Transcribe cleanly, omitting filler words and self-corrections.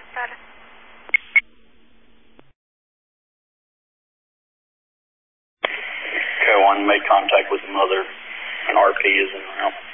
Got it. Okay, one made contact with the mother. An RP is in the room.